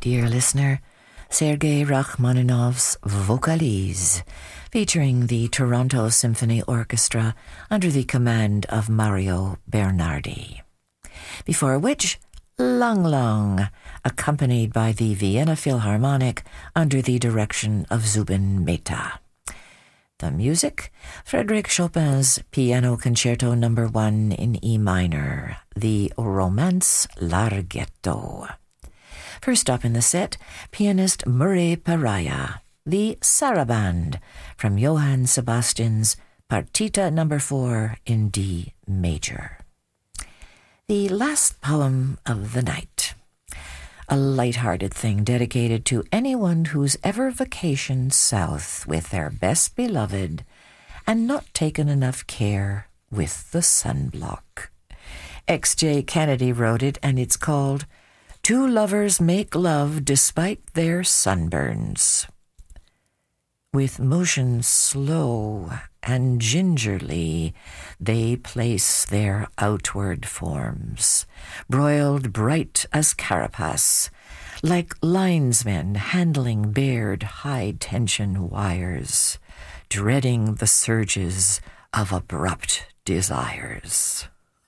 dear listener, Sergei Rachmaninoff's Vocalise, featuring the Toronto Symphony Orchestra under the command of Mario Bernardi. Before which, Lang Lang, accompanied by the Vienna Philharmonic under the direction of Zubin Mehta. The music, Frédéric Chopin's Piano Concerto No. 1 in E minor, the Romance Larghetto. First up in the set, pianist Murray Peraya, the Saraband, from Johann Sebastian's Partita No. 4 in D major. The last poem of the night. A light-hearted thing dedicated to anyone who's ever vacationed south with their best beloved and not taken enough care with the sunblock. X.J. Kennedy wrote it, and it's called Two Lovers Make Love Despite Their Sunburns. With motion slow and gingerly, they place their outward forms, broiled bright as carapace, like linesmen handling bared high-tension wires, dreading the surges of abrupt desires.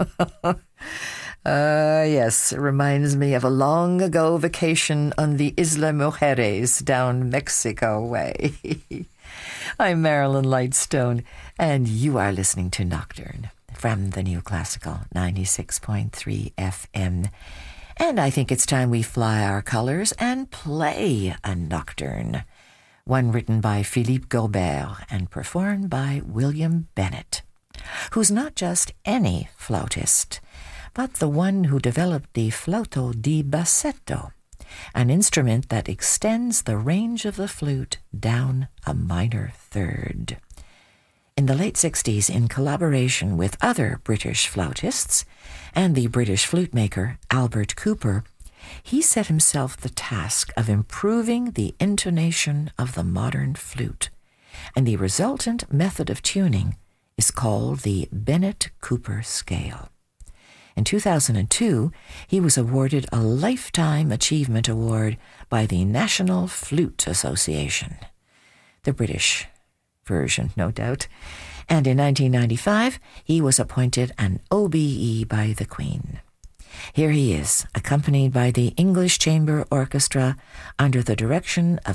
Yes, it reminds me of a long-ago vacation on the Isla Mujeres down Mexico way. I'm Marilyn Lightstone, and you are listening to Nocturne from the New Classical 96.3 FM. And I think it's time we fly our colors and play a Nocturne, one written by Philippe Gaubert and performed by William Bennett, who's not just any flautist, but the one who developed the flauto di bassetto, an instrument that extends the range of the flute down a minor third. In the late 60s, in collaboration with other British flautists and the British flute maker Albert Cooper, he set himself the task of improving the intonation of the modern flute, and the resultant method of tuning is called the Bennett-Cooper scale. In 2002, he was awarded a Lifetime Achievement Award by the National Flute Association, the British version, no doubt. And in 1995, he was appointed an OBE by the Queen. Here he is, accompanied by the English Chamber Orchestra under the direction of